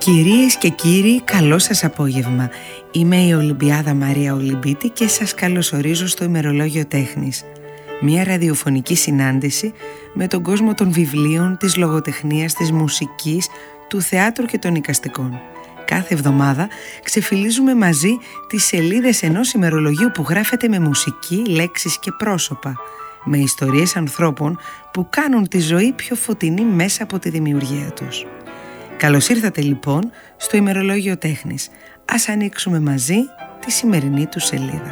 Κυρίες και κύριοι, καλό σας απόγευμα. Είμαι η Ολυμπιάδα Μαρία Ολυμπίτη και σας καλωσορίζω στο ημερολόγιο τέχνης. Μια ραδιοφωνική συνάντηση με τον κόσμο των βιβλίων, της λογοτεχνίας, της μουσικής, του θεάτρου και των εικαστικών. Κάθε εβδομάδα ξεφυλίζουμε μαζί τις σελίδες ενός ημερολογίου που γράφεται με μουσική, λέξεις και πρόσωπα, με ιστορίες ανθρώπων που κάνουν τη ζωή πιο φωτεινή μέσα από τη δημιουργία τους. Καλώς ήρθατε λοιπόν στο ημερολόγιο τέχνης. Ας ανοίξουμε μαζί τη σημερινή του σελίδα.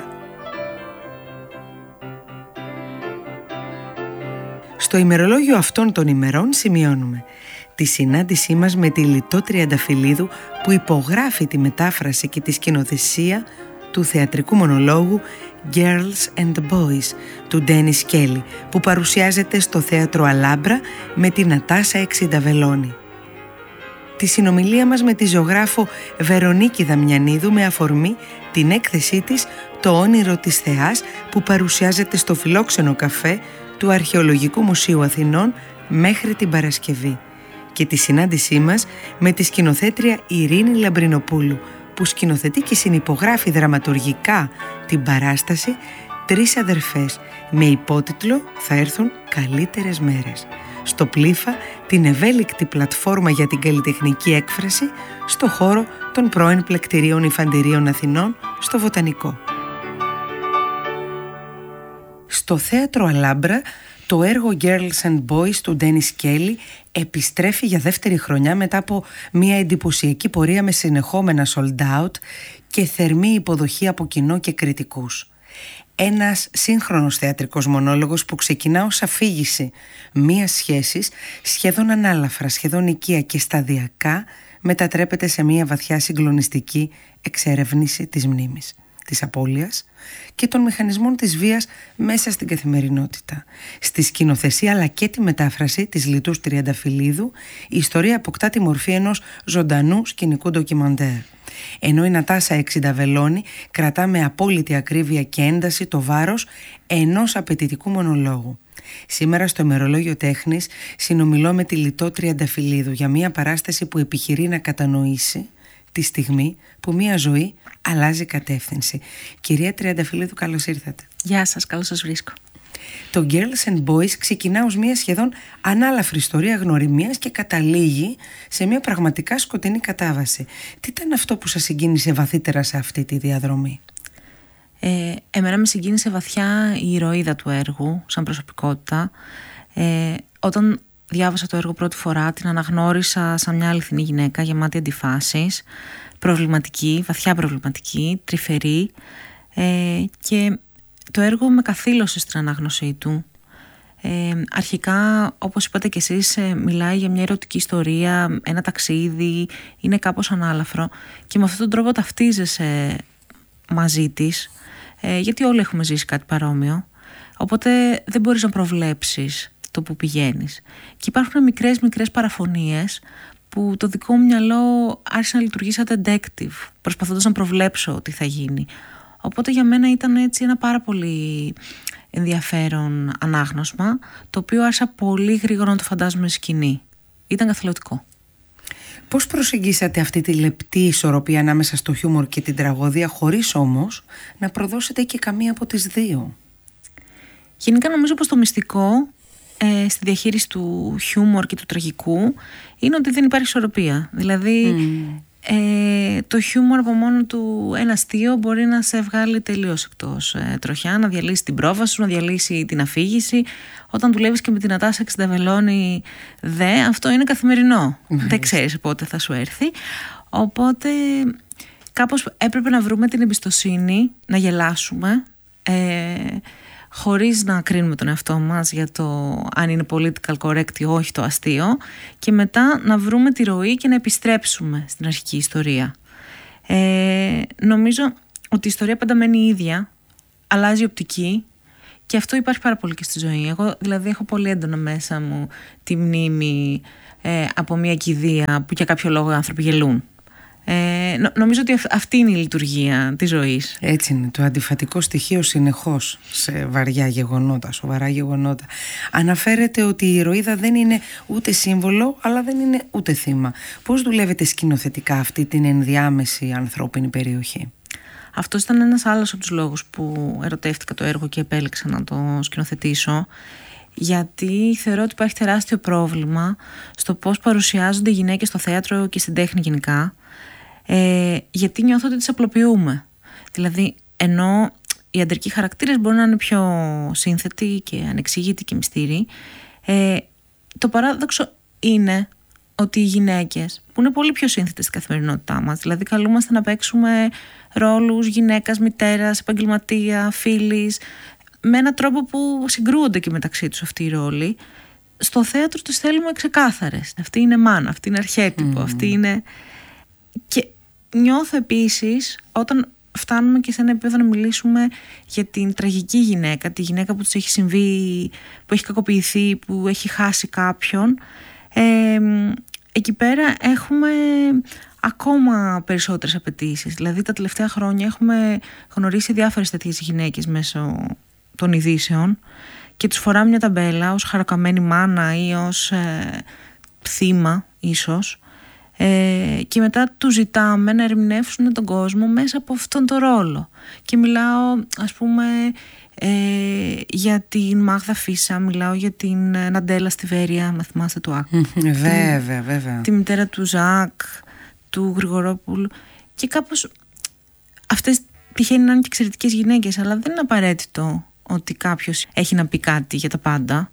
Στο ημερολόγιο αυτών των ημερών σημειώνουμε τη συνάντησή μας με τη Λιτό Τριανταφυλλίδου που υπογράφει τη μετάφραση και τη σκηνοθεσία του θεατρικού μονολόγου Girls and Boys του Ντένις Κέλι που παρουσιάζεται στο θέατρο Αλάμπρα με την Νατάσα Εξινταβελώνη. Τη συνομιλία μας με τη ζωγράφο Βερονίκη Δαμιανίδου με αφορμή την έκθεσή της «Το όνειρο της θεάς» που παρουσιάζεται στο Φιλόξενο Καφέ του Αρχαιολογικού Μουσείου Αθηνών μέχρι την Παρασκευή και τη συνάντησή μας με τη σκηνοθέτρια Ειρήνη Λαμπρινοπούλου που σκηνοθετεί και συνυπογράφει δραματουργικά την παράσταση «Τρεις αδερφές» με υπότιτλο «Θα έρθουν καλύτερες μέρες» στο Πλήφα, την ευέλικτη πλατφόρμα για την καλλιτεχνική έκφραση στο χώρο των πρώην πλεκτηρίων υφαντηρίων Αθηνών στο Βοτανικό. Στο θέατρο Αλάμπρα το έργο Girls and Boys του Ντένις Κέλι επιστρέφει για δεύτερη χρονιά μετά από μια εντυπωσιακή πορεία με συνεχόμενα sold out και θερμή υποδοχή από κοινό και κριτικούς. Ένας σύγχρονος θεατρικός μονόλογος που ξεκινά ως αφήγηση μίας σχέσης σχεδόν ανάλαφρα, σχεδόν οικία και σταδιακά μετατρέπεται σε μια βαθιά συγκλονιστική εξερεύνηση της μνήμης, της απώλειας και των μηχανισμών της βίας μέσα στην καθημερινότητα. Στη σκηνοθεσία αλλά και τη μετάφραση της Λιτούς Τριανταφυλλίδου η ιστορία αποκτά τη μορφή ενός ζωντανού σκηνικού ντοκιμαντέρ. Ενώ η Νατάσα Εξινταβελώνη κρατά με απόλυτη ακρίβεια και ένταση το βάρος ενός απαιτητικού μονολόγου. Σήμερα στο ημερολόγιο τέχνης συνομιλώ με τη Λιτό Τριανταφυλλίδου για μια παράσταση που επιχειρεί να κατανοήσει τη στιγμή που μια ζωή αλλάζει κατεύθυνση. Κυρία Τριανταφυλλίδου, καλώς ήρθατε. Γεια σας, καλώς σας βρίσκω. Το Girls and Boys ξεκινά ως μια σχεδόν ανάλαφρη ιστορία γνωριμίας και καταλήγει σε μια πραγματικά σκοτεινή κατάβαση. Τι ήταν αυτό που σας συγκίνησε βαθύτερα σε αυτή τη διαδρομή? Εμένα με συγκίνησε βαθιά η ηρωίδα του έργου σαν προσωπικότητα. Όταν διάβασα το έργο πρώτη φορά την αναγνώρισα σαν μια αληθινή γυναίκα γεμάτη αντιφάσεις, προβληματική, βαθιά προβληματική, τρυφερή και το έργο με καθήλωσε στην ανάγνωσή του. Αρχικά, όπως είπατε και εσείς, μιλάει για μια ερωτική ιστορία, ένα ταξίδι, είναι κάπως ανάλαφρο και με αυτόν τον τρόπο ταυτίζεσαι μαζί της, γιατί όλοι έχουμε ζήσει κάτι παρόμοιο, οπότε δεν μπορείς να προβλέψεις το που πηγαίνεις. Και υπάρχουν μικρές παραφωνίες που το δικό μου μυαλό άρχισε να λειτουργεί σαν detective, προσπαθώντας να προβλέψω τι θα γίνει. Οπότε για μένα ήταν έτσι ένα πάρα πολύ ενδιαφέρον ανάγνωσμα, το οποίο άρχισα πολύ γρήγορα να το φαντάζομαι σκηνή. Ήταν καθηλωτικό. Πώς προσεγγίσατε αυτή τη λεπτή ισορροπία ανάμεσα στο χιούμορ και την τραγωδία, χωρίς όμως να προδώσετε και καμία από τις δύο? Γενικά νομίζω πως το μυστικό στη διαχείριση του χιούμορ και του τραγικού είναι ότι δεν υπάρχει ισορροπία. Δηλαδή το χιούμορ από μόνο του ένα αστείο μπορεί να σε βγάλει τελείως εκτός τροχιά, να διαλύσει την πρόβα σου, να διαλύσει την αφήγηση. Όταν δουλεύεις και με την Νατάσα Εξινταβελώνη αυτό είναι καθημερινό. Δεν ξέρεις πότε θα σου έρθει. Οπότε κάπως έπρεπε να βρούμε την εμπιστοσύνη, να γελάσουμε χωρίς να κρίνουμε τον εαυτό μας για το αν είναι political correct ή όχι το αστείο και μετά να βρούμε τη ροή και να επιστρέψουμε στην αρχική ιστορία. Νομίζω ότι η ιστορία πάντα μένει η ίδια, αλλάζει η οπτική και αυτό υπάρχει πάρα πολύ και στη ζωή. Εγώ δηλαδή έχω πολύ έντονα μέσα μου τη μνήμη από μια κηδεία που για κάποιο λόγο οι άνθρωποι γελούν. Νομίζω ότι αυτή είναι η λειτουργία της ζωής. Έτσι είναι, το αντιφατικό στοιχείο συνεχώς σε βαριά γεγονότα, σοβαρά γεγονότα. Αναφέρεται ότι η ηρωίδα δεν είναι ούτε σύμβολο, αλλά δεν είναι ούτε θύμα. Πώς δουλεύετε σκηνοθετικά αυτή την ενδιάμεση ανθρώπινη περιοχή? Αυτός ήταν ένας άλλος από τους λόγους που ερωτεύτηκα το έργο και επέλεξα να το σκηνοθετήσω, γιατί θεωρώ ότι υπάρχει τεράστιο πρόβλημα στο πώς παρουσιάζονται οι γυναίκες στο θέατρο και στην τέχνη γενικά, γιατί νιώθω ότι τις απλοποιούμε. Δηλαδή, ενώ οι αντρικοί χαρακτήρες μπορεί να είναι πιο σύνθετοι και ανεξήγητοι και μυστήριοι, το παράδοξο είναι ότι οι γυναίκες, που είναι πολύ πιο σύνθετες στην καθημερινότητά μας, δηλαδή καλούμαστε να παίξουμε ρόλους γυναίκας, μητέρας, επαγγελματία, φίλης, με έναν τρόπο που συγκρούονται και μεταξύ τους αυτοί οι ρόλοι. Στο θέατρο τους θέλουμε ξεκάθαρες. Αυτή είναι μάνα, αυτή είναι αρχέτυπο, αυτή είναι... Και νιώθω επίσης, όταν φτάνουμε και σε ένα επίπεδο να μιλήσουμε για την τραγική γυναίκα, τη γυναίκα που της έχει συμβεί, που έχει κακοποιηθεί, που έχει χάσει κάποιον, εκεί πέρα έχουμε ακόμα περισσότερες απαιτήσεις. Δηλαδή τα τελευταία χρόνια έχουμε γνωρίσει διάφορες τέτοιες γυναίκες μέσω των ειδήσεων και τους φοράμε μια ταμπέλα ως χαροκαμένη μάνα ή ως θύμα ίσως, και μετά τους ζητάμε να ερμηνεύσουν τον κόσμο μέσα από αυτόν τον ρόλο. Και μιλάω ας πούμε για την Μάγδα Φίσα, μιλάω για την Ναντέλα Στιβέρια, να θυμάστε του Άκ. Βέβαια. Τη μητέρα του Ζακ, του Γρηγορόπουλου. Και κάπως αυτές τυχαίνει να είναι και εξαιρετικές γυναίκες, αλλά δεν είναι απαραίτητο ότι κάποιος έχει να πει κάτι για τα πάντα.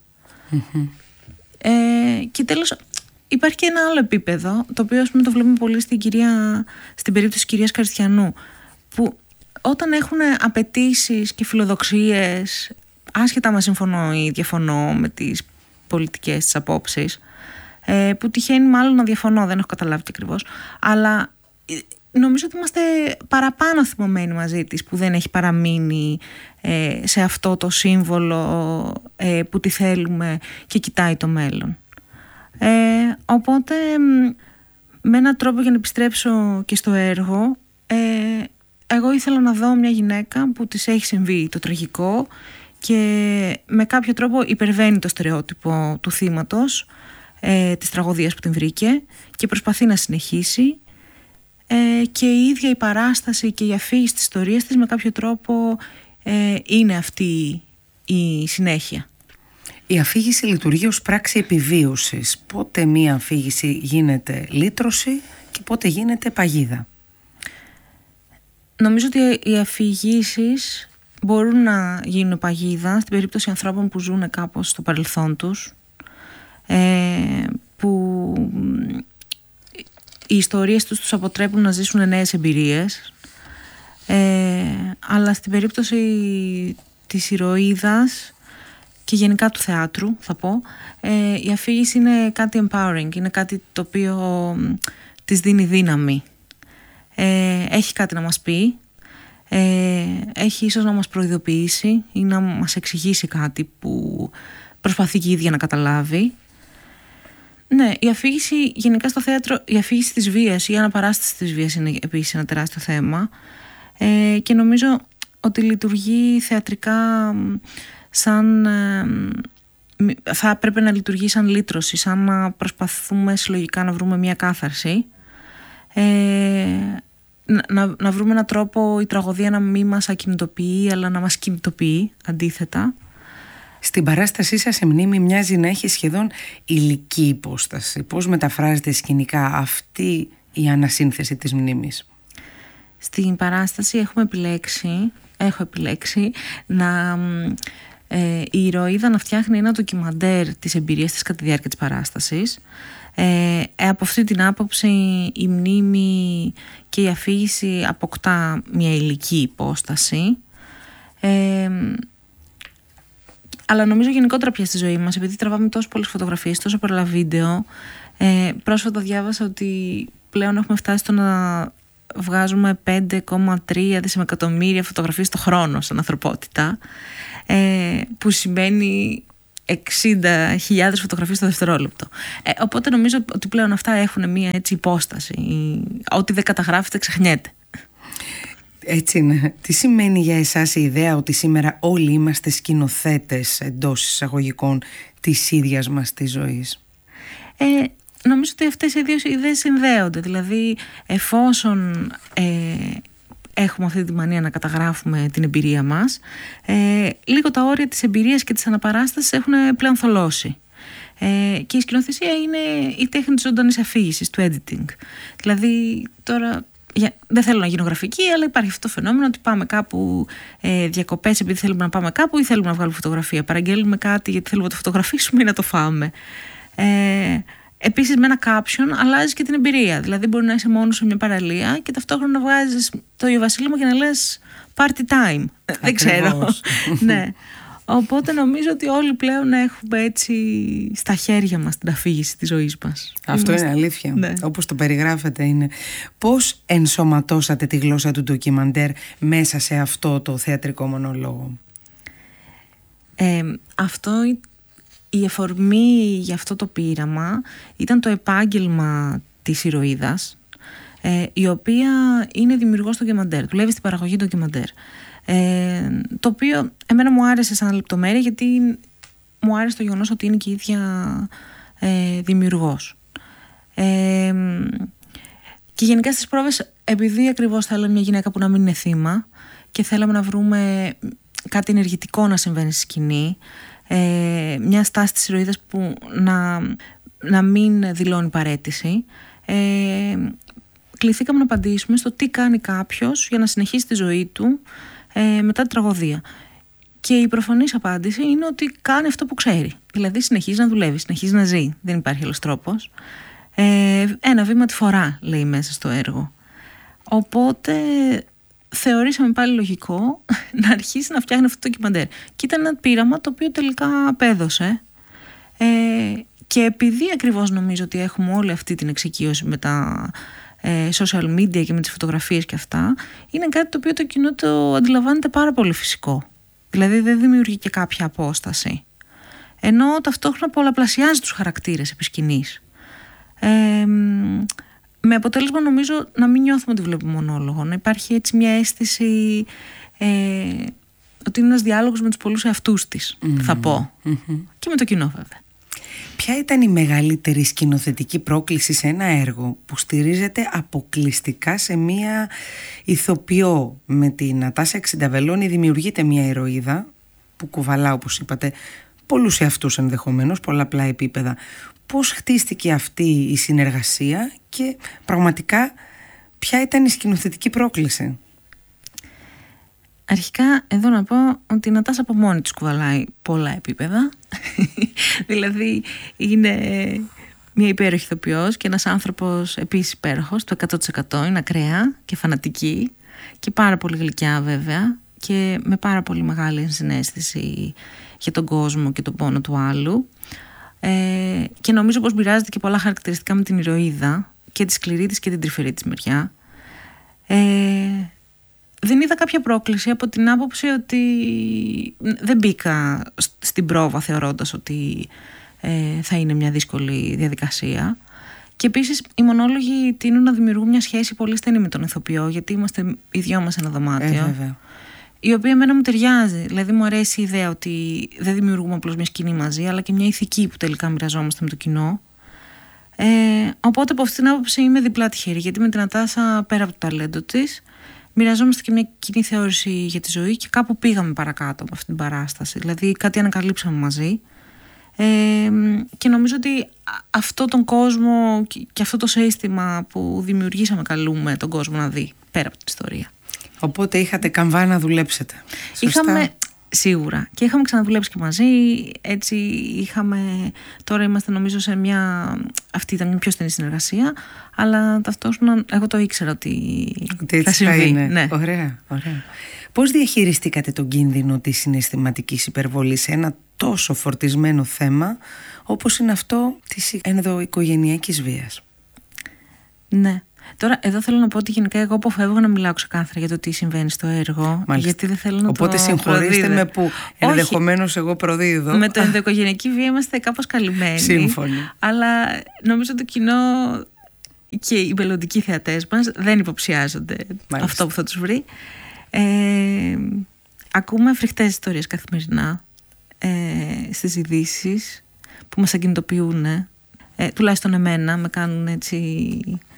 Και τέλος υπάρχει και ένα άλλο επίπεδο, το οποίο ας πούμε το βλέπουμε πολύ στην περίπτωση της κυρίας Καριστιανού, που όταν έχουν απαιτήσεις και φιλοδοξίες, άσχετα αν συμφωνώ ή διαφωνώ με τις πολιτικές της απόψεις, που τυχαίνει μάλλον να διαφωνώ, δεν έχω καταλάβει και ακριβώς, αλλά νομίζω ότι είμαστε παραπάνω θυμωμένοι μαζί της, που δεν έχει παραμείνει σε αυτό το σύμβολο που τη θέλουμε και κοιτάει το μέλλον. Οπότε με έναν τρόπο, για να επιστρέψω και στο έργο, εγώ ήθελα να δω μια γυναίκα που της έχει συμβεί το τραγικό και με κάποιο τρόπο υπερβαίνει το στερεότυπο του θύματος, της τραγωδίας που την βρήκε, και προσπαθεί να συνεχίσει, και η ίδια η παράσταση και η αφήγηση της ιστορίας της με κάποιο τρόπο είναι αυτή η συνέχεια. Η αφήγηση λειτουργεί ως πράξη επιβίωσης. Πότε μία αφήγηση γίνεται λύτρωση και πότε γίνεται παγίδα? Νομίζω ότι οι αφηγήσεις μπορούν να γίνουν παγίδα στην περίπτωση ανθρώπων που ζουν κάπως στο παρελθόν τους, που οι ιστορίες τους αποτρέπουν να ζήσουν νέες εμπειρίες, αλλά στην περίπτωση της ηρωίδας και γενικά του θεάτρου, θα πω, η αφήγηση είναι κάτι empowering, είναι κάτι το οποίο της δίνει δύναμη. Έχει κάτι να μας πει, έχει ίσως να μας προειδοποιήσει ή να μας εξηγήσει κάτι που προσπαθεί και η ίδια να καταλάβει. Ναι, η αφήγηση γενικά στο θέατρο, η αφήγηση της βίας ή η αναπαράσταση της βίας είναι επίσης ένα τεράστιο θέμα, και νομίζω ότι λειτουργεί θεατρικά σαν, θα έπρεπε να λειτουργεί σαν λύτρωση, σαν να προσπαθούμε συλλογικά να βρούμε μια κάθαρση, να βρούμε έναν τρόπο η τραγωδία να μην μας ακινητοποιεί, αλλά να μας κινητοποιεί αντίθετα. Στην παράστασή σας η μνήμη μοιάζει να έχει σχεδόν υλική υπόσταση. Πώς μεταφράζεται σκηνικά αυτή η ανασύνθεση της μνήμης? Στην παράσταση έχω επιλέξει να η ηρωίδα να φτιάχνει ένα ντοκιμαντέρ της εμπειρίας της κατά τη διάρκεια της παράστασης. Από αυτή την άποψη η μνήμη και η αφήγηση αποκτά μια υλική υπόσταση, αλλά νομίζω γενικότερα πια στη ζωή μας, επειδή τραβάμε τόσο πολλές φωτογραφίες, τόσο πολλά βίντεο, πρόσφατα διάβασα ότι πλέον έχουμε φτάσει στο να βγάζουμε 5,3 δισεκατομμύρια φωτογραφίες το χρόνο σαν ανθρωπότητα, που σημαίνει 60.000 φωτογραφίες το δευτερόλεπτο. Οπότε νομίζω ότι πλέον αυτά έχουν μία έτσι υπόσταση. Ό,τι δεν καταγράφεται ξεχνιέται. Έτσι είναι. Τι σημαίνει για εσάς η ιδέα ότι σήμερα όλοι είμαστε σκηνοθέτες εντός εισαγωγικών της ίδιας μας της ζωής? Νομίζω ότι αυτές οι δύο ιδέες συνδέονται. Δηλαδή, εφόσον έχουμε αυτή τη μανία να καταγράφουμε την εμπειρία μας, λίγο τα όρια της εμπειρίας και της αναπαράστασης έχουν πλέον θολώσει. Και η σκηνοθεσία είναι η τέχνη της ζωντανής αφήγησης, του editing. Δηλαδή, τώρα δεν θέλω να γίνω γραφική, αλλά υπάρχει αυτό το φαινόμενο ότι πάμε κάπου διακοπές επειδή θέλουμε να πάμε κάπου ή θέλουμε να βγάλουμε φωτογραφία. Παραγγέλνουμε κάτι γιατί θέλουμε να το φωτογραφίσουμε ή να το φάμε. Επίσης, με ένα caption αλλάζει και την εμπειρία. Δηλαδή, μπορεί να είσαι μόνος σε μια παραλία και ταυτόχρονα να βγάζεις το Ιωβασίλεμα και να λες party time. Δεν ξέρω. Ναι. Οπότε νομίζω ότι όλοι πλέον έχουμε έτσι στα χέρια μας την αφήγηση της ζωής μας. Αυτό είναι αλήθεια. Ναι. Όπως το περιγράφετε είναι. Πώς ενσωματώσατε τη γλώσσα του ντοκιμαντέρ μέσα σε αυτό το θεατρικό μονόλογο? Η εφορμή για αυτό το πείραμα ήταν το επάγγελμα της ηρωίδας, η οποία είναι δημιουργός ντοκιμαντέρ, δουλεύει στην παραγωγή ντοκιμαντέρ. Το οποίο εμένα μου άρεσε σαν λεπτομέρεια, γιατί μου άρεσε το γεγονός ότι είναι και η ίδια δημιουργός. Και γενικά στις πρόβες, επειδή ακριβώς θέλαμε μια γυναίκα που να μην είναι θύμα και θέλαμε να βρούμε κάτι ενεργητικό να συμβαίνει στη σκηνή, μια στάση της ηρωίδας που να μην δηλώνει παραίτηση, κληθήκαμε να απαντήσουμε στο τι κάνει κάποιος για να συνεχίσει τη ζωή του μετά την τραγωδία. Και η προφανής απάντηση είναι ότι κάνει αυτό που ξέρει. Δηλαδή συνεχίζει να δουλεύει, συνεχίζει να ζει. Δεν υπάρχει άλλος τρόπος. Ένα βήμα τη φορά, λέει μέσα στο έργο. Οπότε θεωρήσαμε πάλι λογικό να αρχίσει να φτιάχνει αυτό το ντοκιμαντέρ. Και ήταν ένα πείραμα το οποίο τελικά απέδωσε. Και επειδή ακριβώς νομίζω ότι έχουμε όλη αυτή την εξοικείωση με τα social media και με τις φωτογραφίες και αυτά, είναι κάτι το οποίο το κοινό το αντιλαμβάνεται πάρα πολύ φυσικό. Δηλαδή δεν δημιουργεί και κάποια απόσταση. Ενώ ταυτόχρονα πολλαπλασιάζει τους χαρακτήρες επί σκηνής. Με αποτέλεσμα νομίζω να μην νιώθουμε ότι βλέπουμε μονόλογο. Να υπάρχει έτσι μια αίσθηση ότι είναι ένας διάλογος με τους πολλούς εαυτούς της, θα πω. Και με το κοινό βέβαια. Ποια ήταν η μεγαλύτερη σκηνοθετική πρόκληση σε ένα έργο που στηρίζεται αποκλειστικά σε μία ηθοποιό? Με τη Νατάσα Εξινταβελώνη δημιουργείται μία ηρωίδα που κουβαλά, όπως είπατε, πολλούς εαυτούς ενδεχομένως, πολλαπλά επίπεδα. Πώς χτίστηκε αυτή η συνεργασία και πραγματικά ποια ήταν η σκηνοθετική πρόκληση? Αρχικά εδώ να πω ότι η Νατάσα από μόνη της κουβαλάει πολλά επίπεδα. Δηλαδή είναι μια υπέροχη ηθοποιός και ένας άνθρωπος επίσης υπέροχος, το 100%, είναι ακραία και φανατική και πάρα πολύ γλυκιά βέβαια και με πάρα πολύ μεγάλη συναίσθηση για τον κόσμο και τον πόνο του άλλου. Και νομίζω πως μοιράζεται και πολλά χαρακτηριστικά με την ηρωίδα, και τη σκληρή της και την τρυφερή της μεριά. Δεν είδα κάποια πρόκληση από την άποψη ότι δεν μπήκα στην πρόβα θεωρώντας ότι θα είναι μια δύσκολη διαδικασία. Και επίσης οι μονόλογοι τείνουν να δημιουργούν μια σχέση πολύ στενή με τον ηθοποιό, γιατί είμαστε οι δυο μας ένα δωμάτιο, η οποία εμένα μου ταιριάζει. Δηλαδή μου αρέσει η ιδέα ότι δεν δημιουργούμε απλώς μια σκηνή μαζί, αλλά και μια ηθική που τελικά μοιραζόμαστε με το κοινό. Οπότε από αυτήν την άποψη είμαι διπλά τυχερή, γιατί με την Νατάσα, πέρα από το ταλέντο της, μοιραζόμαστε και μια κοινή θεώρηση για τη ζωή και κάπου πήγαμε παρακάτω από αυτή την παράσταση. Δηλαδή κάτι ανακαλύψαμε μαζί. Και νομίζω ότι αυτό τον κόσμο και αυτό το σύστημα που δημιουργήσαμε καλούμε τον κόσμο να δει πέρα από την ιστορία. Οπότε είχατε καμβά να δουλέψετε. Σωστά? Είχαμε, σίγουρα. Και είχαμε ξαναδουλέψει και μαζί. Έτσι είχαμε. Τώρα είμαστε νομίζω σε μια. Αυτή ήταν μια πιο στενή συνεργασία. Αλλά ταυτόχρονα εγώ το ήξερα ότι θα συμβεί. Είναι. Ναι. Ωραία, ωραία. Πώς διαχειριστήκατε τον κίνδυνο της συναισθηματικής υπερβολής σε ένα τόσο φορτισμένο θέμα όπως είναι αυτό της ενδοοικογενειακής βίας? Ναι. Τώρα, εδώ θέλω να πω ότι γενικά εγώ αποφεύγω να μιλάω ξεκάθαρα για το τι συμβαίνει στο έργο. Μάλιστα. Γιατί δεν θέλω να Οπότε συγχωρήστε με που ενδεχομένως εγώ προδίδω. Με το ενδοοικογενειακή βία είμαστε κάπως καλυμμένοι. Σύμφωνοι. Αλλά νομίζω το κοινό και οι μελλοντικοί θεατές μας δεν υποψιάζονται. Μάλιστα. Αυτό που θα τους βρει. Ακούμε φρικτές ιστορίες καθημερινά στις ειδήσεις που μας αγκινητοποιούν. Τουλάχιστον εμένα με κάνουν έτσι.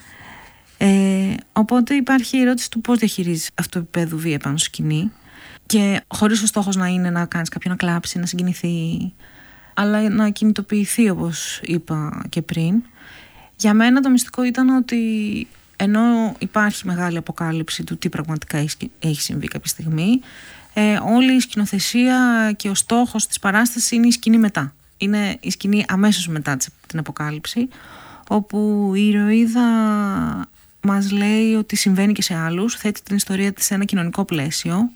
Οπότε υπάρχει η ερώτηση του πώς διαχειρίζεις αυτό το επίπεδο βία πάνω στο σκηνή, και χωρίς ο στόχος να είναι να κάνεις κάποιον να κλάψει, να συγκινηθεί, αλλά να κινητοποιηθεί, όπως είπα και πριν. Για μένα το μυστικό ήταν ότι ενώ υπάρχει μεγάλη αποκάλυψη του τι πραγματικά έχει συμβεί κάποια στιγμή, όλη η σκηνοθεσία και ο στόχος της παράστασης είναι η σκηνή μετά. Είναι η σκηνή αμέσως μετά την αποκάλυψη, όπου η ηρωίδα μας λέει ότι συμβαίνει και σε άλλους, θέτει την ιστορία της σε ένα κοινωνικό πλαίσιο,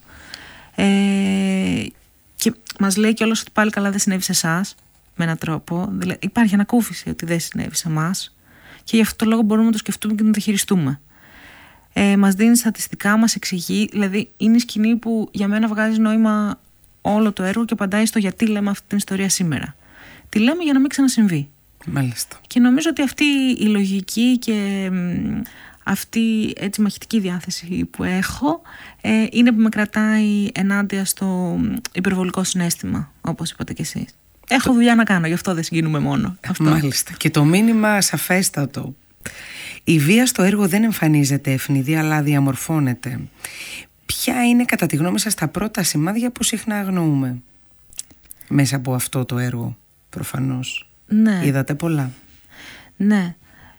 και μας λέει κιόλας ότι πάλι καλά δεν συνέβη σε εσάς, με έναν τρόπο. Δηλαδή, υπάρχει ανακούφιση ότι δεν συνέβη σε εμάς, και γι' αυτό το λόγο μπορούμε να το σκεφτούμε και να το χειριστούμε. Μας δίνει στατιστικά, μας εξηγεί. Δηλαδή είναι η σκηνή που για μένα βγάζει νόημα όλο το έργο και απαντάει στο γιατί λέμε αυτή την ιστορία σήμερα. Τη λέμε για να μην ξανασυμβεί. Μάλιστα. Και νομίζω ότι αυτή η λογική και αυτή έτσι μαχητική διάθεση που έχω είναι που με κρατάει ενάντια στο υπερβολικό συναίσθημα, όπως είπατε κι εσείς. Έχω δουλειά να κάνω, γι' αυτό δεν συγκινούμε μόνο. Αυτό. Μάλιστα. Και το μήνυμα σαφέστατο. Η βία στο έργο δεν εμφανίζεται ευνηδή, αλλά διαμορφώνεται. Ποια είναι κατά τη γνώμη σας τα πρώτα σημάδια που συχνά αγνοούμε μέσα από αυτό το έργο, προφανώς? Ναι. Είδατε πολλά. Ναι.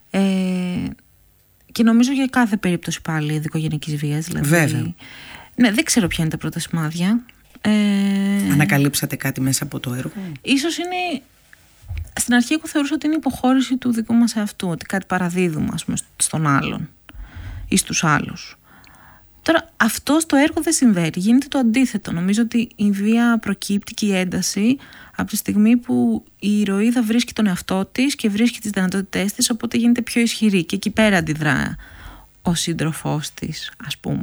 Και νομίζω για κάθε περίπτωση πάλι δικογενειακής βίας. Δηλαδή. Βέβαια. Ναι, δεν ξέρω ποια είναι τα πρώτα σημάδια. Ανακαλύψατε κάτι μέσα από το έργο? Ίσως είναι. Στην αρχή εγώ θεωρούσα ότι είναι υποχώρηση του δικού μας εαυτού, ότι κάτι παραδίδουμε, ας πούμε, στον άλλον ή στους άλλους. Τώρα αυτό στο έργο δεν συμβαίνει, γίνεται το αντίθετο. Νομίζω ότι η βία προκύπτει και η ένταση από τη στιγμή που η ηρωίδα βρίσκει τον εαυτό της και βρίσκει τις δυνατότητές της, οπότε γίνεται πιο ισχυρή και εκεί πέρα αντιδρά ο σύντροφός της, ας πούμε.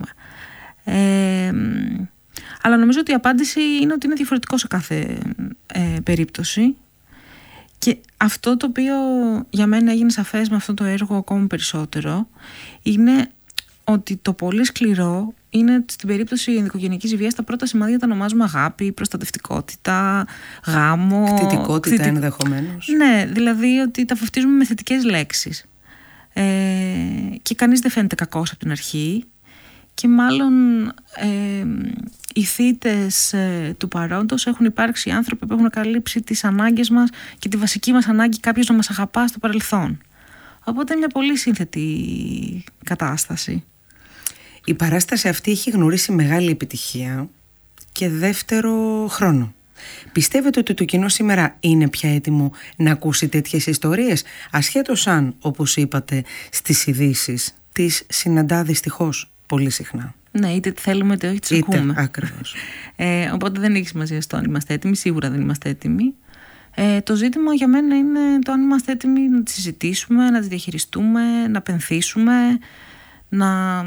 Αλλά νομίζω ότι η απάντηση είναι ότι είναι διαφορετικό σε κάθε περίπτωση. Και αυτό το οποίο για μένα έγινε σαφές με αυτό το έργο ακόμα περισσότερο είναι ότι το πολύ σκληρό είναι στην περίπτωση ενδοοικογενειακής βίας τα πρώτα σημάδια τα ονομάζουμε αγάπη, προστατευτικότητα, γάμο, κτητικότητα ενδεχομένως. Ναι, δηλαδή ότι τα βαφτίζουμε με θετικές λέξεις. Και κανείς δεν φαίνεται κακός από την αρχή, και μάλλον οι θύτες του παρόντος έχουν υπάρξει άνθρωποι που έχουν καλύψει τις ανάγκες μας και τη βασική μας ανάγκη κάποιος να μας αγαπά στο παρελθόν. Οπότε είναι μια πολύ σύνθετη κατάσταση. Η παράσταση αυτή έχει γνωρίσει μεγάλη επιτυχία και δεύτερο χρόνο. Πιστεύετε ότι το κοινό σήμερα είναι πια έτοιμο να ακούσει τέτοιες ιστορίες, ασχέτως αν, όπως είπατε στις ειδήσεις, τις συναντά δυστυχώς πολύ συχνά? Ναι, είτε θέλουμε είτε όχι, τις ακούμε. Ακριβώς. Οπότε δεν έχει σημασία στο αν είμαστε έτοιμοι, σίγουρα δεν είμαστε έτοιμοι. Το ζήτημα για μένα είναι το αν είμαστε έτοιμοι να τις συζητήσουμε, να τις διαχειριστούμε, να πενθήσουμε, να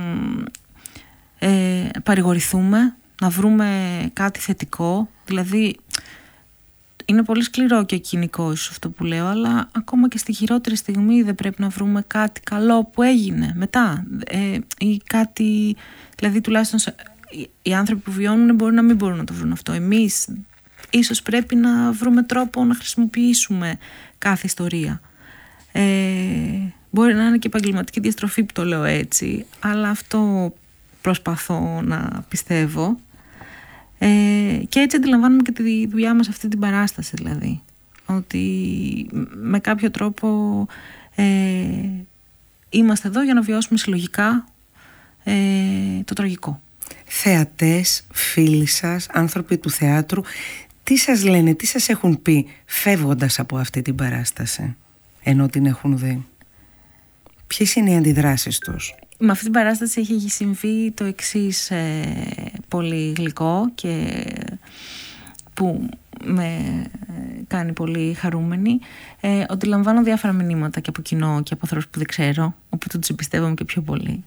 παρηγορηθούμε, να βρούμε κάτι θετικό. Δηλαδή είναι πολύ σκληρό και κοινικό ίσως αυτό που λέω, αλλά ακόμα και στη χειρότερη στιγμή δεν πρέπει να βρούμε κάτι καλό που έγινε μετά ή κάτι, δηλαδή τουλάχιστον οι άνθρωποι που βιώνουν μπορεί να μην μπορούν να το βρουν αυτό. Εμείς ίσως πρέπει να βρούμε τρόπο να χρησιμοποιήσουμε κάθε ιστορία. Μπορεί να είναι και επαγγελματική διαστροφή που το λέω έτσι, αλλά αυτό προσπαθώ να πιστεύω. Και έτσι αντιλαμβάνουμε και τη δουλειά μας αυτή την παράσταση, δηλαδή ότι με κάποιο τρόπο είμαστε εδώ για να βιώσουμε συλλογικά το τραγικό. Θεατές, φίλοι σας, άνθρωποι του θεάτρου, τι σας λένε, τι σας έχουν πει φεύγοντας από αυτή την παράσταση ενώ την έχουν δει? Ποιες είναι οι αντιδράσεις τους? Με αυτή την παράσταση έχει συμβεί το εξής πολύ γλυκό και που με κάνει πολύ χαρούμενη, ότι λαμβάνω διάφορα μηνύματα και από κοινό και από ανθρώπους που δεν ξέρω, οπότε τους εμπιστεύομαι και πιο πολύ,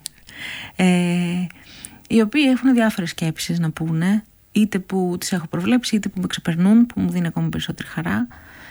οι οποίοι έχουν διάφορες σκέψεις να πούνε, είτε που τις έχω προβλέψει, είτε που με ξεπερνούν, που μου δίνει ακόμα περισσότερη χαρά,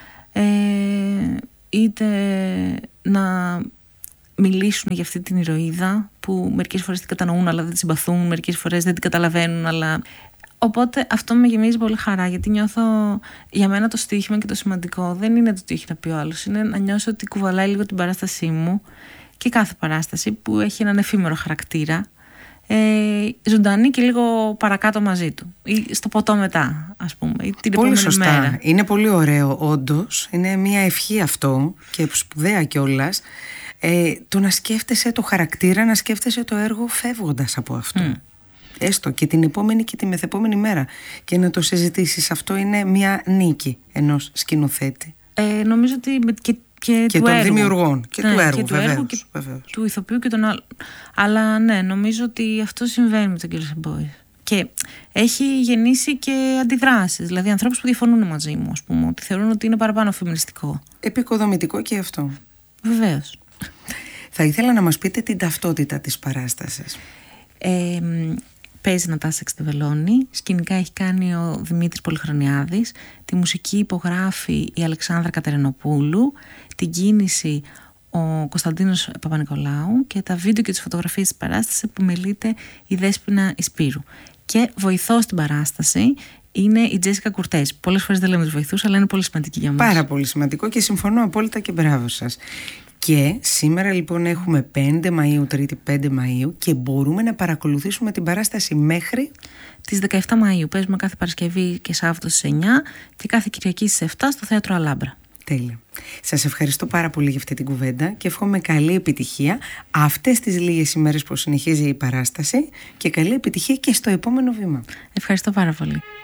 είτε να μιλήσουν για αυτή την ηρωίδα που μερικές φορές την κατανοούν αλλά δεν την συμπαθούν, μερικές φορές δεν την καταλαβαίνουν, αλλά... Οπότε αυτό με γεμίζει πολύ χαρά, γιατί νιώθω, για μένα το στοίχημα και το σημαντικό δεν είναι το τι έχει να πει ο άλλος, είναι να νιώσω ότι κουβαλάει λίγο την παράστασή μου, και κάθε παράσταση που έχει έναν εφήμερο χαρακτήρα, ζωντανή και λίγο παρακάτω μαζί του, ή στο ποτό μετά, ας πούμε, ή την πολύ επόμενη σωστά. μέρα. Είναι πολύ ωραίο, όντως. Είναι μια ευχή αυτό και σπουδαία κιόλας. Το να σκέφτεσαι το χαρακτήρα, να σκέφτεσαι το έργο φεύγοντας από αυτό. Έστω και την επόμενη και τη μεθεπόμενη μέρα. Και να το συζητήσεις. Αυτό είναι μια νίκη ενός σκηνοθέτη. Νομίζω ότι και του των έργου. Δημιουργών και του έργου, βεβαίως. Και του ηθοποιού και των άλλων. Αλλά ναι, νομίζω ότι αυτό συμβαίνει με τον Girls and Boys. Και έχει γεννήσει και αντιδράσεις. Δηλαδή ανθρώπους που διαφωνούν μαζί μου, ας πούμε, ότι θεωρούν ότι είναι παραπάνω φεμινιστικό. Επικοδομητικό και αυτό. Βεβαίως. Θα ήθελα να μας πείτε την ταυτότητα της παράστασης. Παίζει Νατάσα Εξτεβελώνη, σκηνικά έχει κάνει ο Δημήτρης Πολυχρονιάδης, τη μουσική υπογράφει η Αλεξάνδρα Κατερινοπούλου, την κίνηση ο Κωνσταντίνος Παπα-Νικολάου και τα βίντεο και τις φωτογραφίες της παράστασης επιμελείται η Δέσποινα Ισπύρου. Και βοηθός στην παράσταση είναι η Τζέσικα Κουρτές. Πολλές φορές δεν λέμε τους βοηθούς, αλλά είναι πολύ σημαντική για μας. Πάρα πολύ σημαντικό και συμφωνώ απόλυτα και μπράβο σας. Και σήμερα λοιπόν έχουμε 5 Μαΐου, Τρίτη 5 Μαΐου, και μπορούμε να παρακολουθήσουμε την παράσταση μέχρι τις 17 Μαΐου. Παίζουμε κάθε Παρασκευή και Σάββατο στις 9 και κάθε Κυριακή στις 7 στο Θέατρο Αλάμπρα. Τέλεια. Σας ευχαριστώ πάρα πολύ για αυτή την κουβέντα και εύχομαι καλή επιτυχία αυτές τις λίγες ημέρες που συνεχίζει η παράσταση, και καλή επιτυχία και στο επόμενο βήμα. Ευχαριστώ πάρα πολύ.